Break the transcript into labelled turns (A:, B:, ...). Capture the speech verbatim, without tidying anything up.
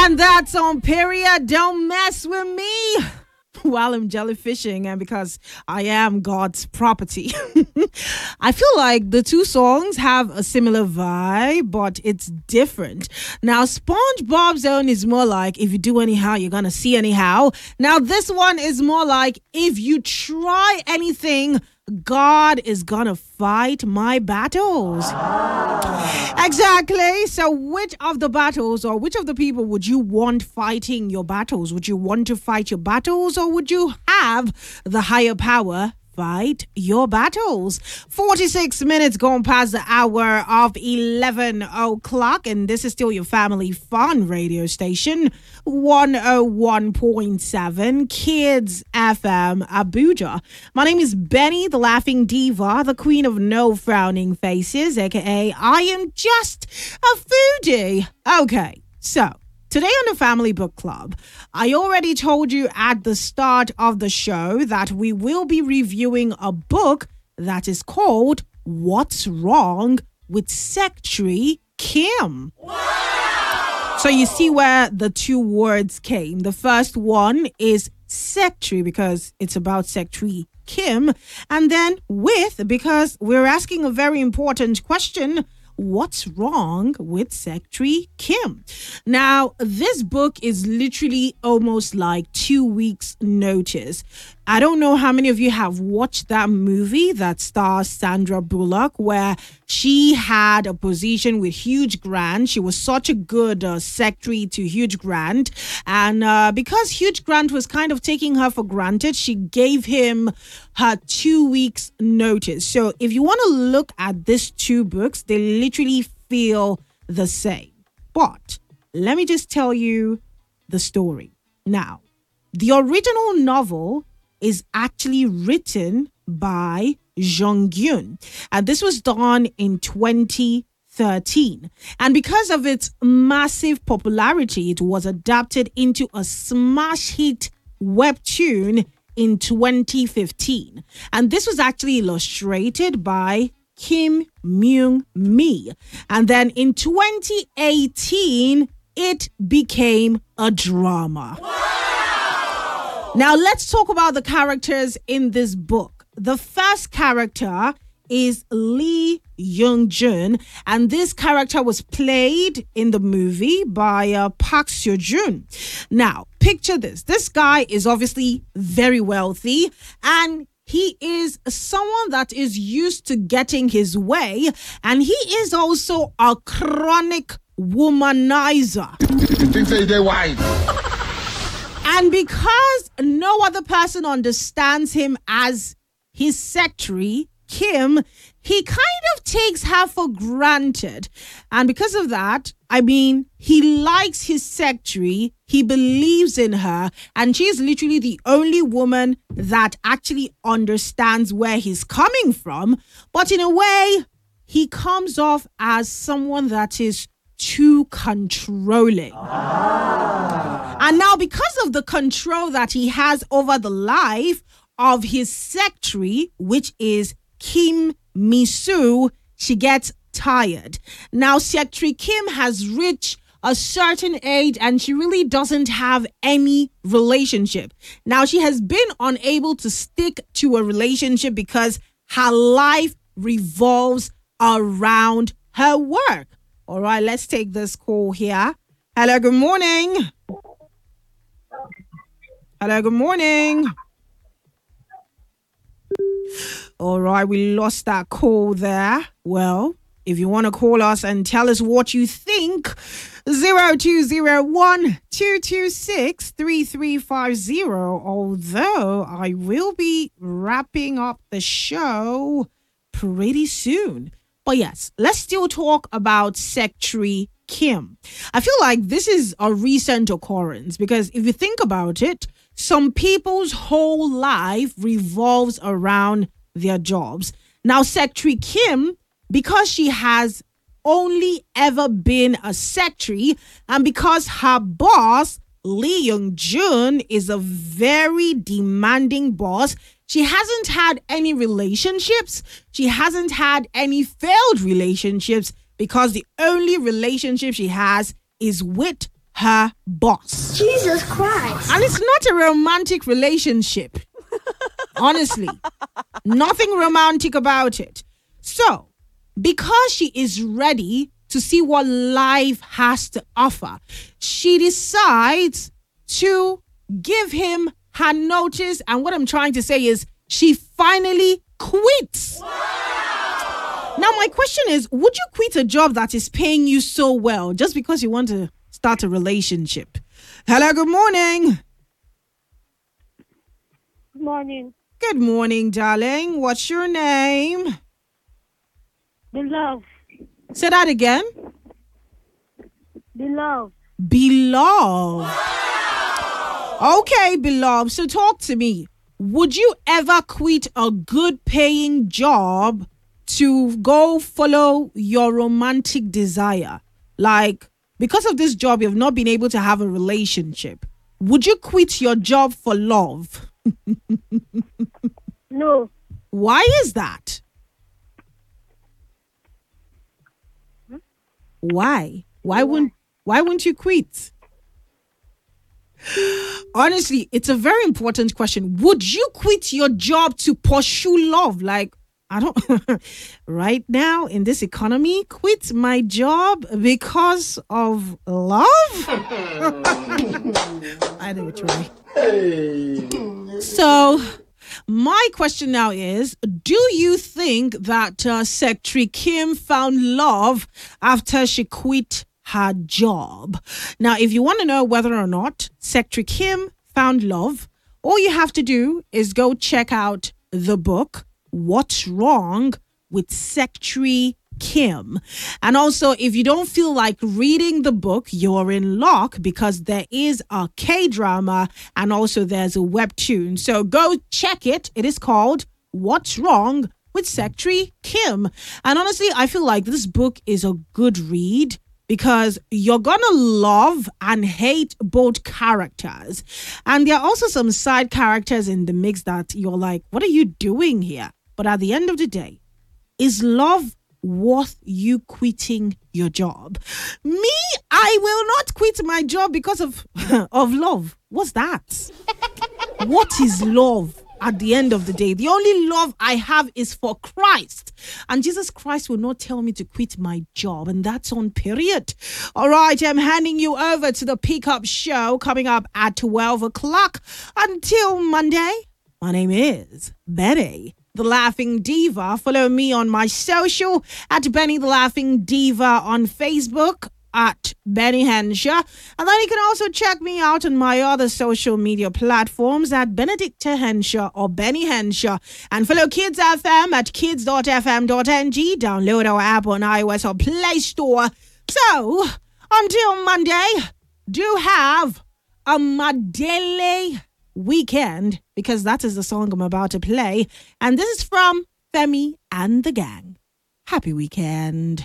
A: And that's on period. Don't mess with me while I'm jellyfishing, and because I am God's property. I feel like the two songs have a similar vibe, but it's different. Now, SpongeBob's own is more like, if you do anyhow, you're gonna see anyhow. Now, this one is more like, if you try anything, God is gonna fight my battles. Ah. Exactly. So which of the battles, or which of the people would you want fighting your battles? Would you want to fight your battles, or would you have the higher power fight your battles? forty-six minutes gone past the hour of eleven o'clock, and this is still your family fun radio station, one oh one point seven Kids F M Abuja. My name is Benny, the laughing diva, the queen of no frowning faces, aka I am just a foodie. Okay, so today on the Family Book Club, I already told you at the start of the show that we will be reviewing a book that is called What's Wrong with Secretary Kim? Wow! So you see where the two words came. The first one is secretary because it's about Secretary Kim, and then with because we're asking a very important question. What's wrong with Secretary Kim? Now, this book is literally almost like two weeks' notice. I don't know how many of you have watched that movie that stars Sandra Bullock, where she had a position with Hugh Grant. She was such a good uh, secretary to Hugh Grant. And uh, because Hugh Grant was kind of taking her for granted, she gave him her two weeks notice. So if you want to look at these two books, they literally feel the same. But let me just tell you the story. Now, the original novel is actually written by Jung Gyun, and this was done in twenty thirteen. And because of its massive popularity, it was adapted into a smash hit webtoon in twenty fifteen. And this was actually illustrated by Kim Myung Mi. And then in twenty eighteen, it became a drama. Now, let's talk about the characters in this book. The first character is Lee Young-jun, and this character was played in the movie by uh, Park Seo-joon. Now, picture this. This guy is obviously very wealthy, and he is someone that is used to getting his way, and he is also a chronic womanizer. And because no other person understands him as his secretary, Kim, he kind of takes her for granted. And because of that, I mean, he likes his secretary, he believes in her, and she's literally the only woman that actually understands where he's coming from. But in a way, he comes off as someone that is too controlling. Ah. And now, because of the control that he has over the life of his secretary, which is Kim Mi-soo, she gets tired. Now, Secretary Kim has reached a certain age and she really doesn't have any relationship. Now, she has been unable to stick to a relationship because her life revolves around her work. All right, let's take this call here. Hello, good morning. Hello, good morning. All right, we lost that call there. Well, if you want to call us and tell us what you think, zero two zero one, two two six, three three five zero. Although I will be wrapping up the show pretty soon. But yes, let's still talk about Secretary Kim. I feel like this is a recent occurrence because if you think about it, some people's whole life revolves around their jobs. Now, Secretary Kim, because she has only ever been a secretary, and because her boss, Lee Young-jun, is a very demanding boss, she hasn't had any relationships. She hasn't had any failed relationships because the only relationship she has is with her boss.
B: Jesus Christ.
A: And it's not a romantic relationship. Honestly, nothing romantic about it. So, because she is ready to see what life has to offer, she decides to give him her notice. And what I'm trying to say is she finally quits. Wow. Now, my question is, would you quit a job that is paying you so well just because you want to start a relationship? Hello, good morning.
B: Good morning.
A: Good morning, darling. What's your name?
B: Beloved.
A: Say that again.
B: Beloved.
A: Beloved. Wow. Okay, beloved. So talk to me. Would you ever quit a good paying job to go follow your romantic desire? Like, because of this job, you've not been able to have a relationship. Would you quit your job for love?
B: No.
A: Why is that?
B: Hmm?
A: Why? Why wouldn't why wouldn't you quit? Honestly, it's a very important question. Would you quit your job to pursue love? Like, I don't right now in this economy, quit my job because of love? I know it's right. Hey. So, my question now is, do you think that uh, Secretary Kim found love after she quit her job? Now, if you want to know whether or not Secretary Kim found love, all you have to do is go check out the book, What's Wrong with Secretary Kim. And also, if you don't feel like reading the book, you're in luck because there is a K-drama and also there's a webtoon. So go check it. It is called What's Wrong with Secretary Kim. And honestly, I feel like this book is a good read because you're gonna love and hate both characters. And there are also some side characters in the mix that you're like, what are you doing here? But at the end of the day, is love worth you quitting your job? Me, I will not quit my job because of of love. What's that? What is love at the end of the day? The only love I have is for Christ. And Jesus Christ will not tell me to quit my job. And that's on period. All right, I'm handing you over to the Pickup Show coming up at twelve o'clock. Until Monday, my name is Betty the Laughing Diva. Follow me on my social at Benny the Laughing Diva on Facebook, at Benny Henshaw. And then you can also check me out on my other social media platforms at Benedicta Henshaw or Benny Henshaw. And follow Kids F M at kids dot f m dot n g. Download our app on iOS or Play Store. So, until Monday, do have a Madele weekend, because that is the song I'm about to play. And this is from Femi and the Gang. Happy weekend.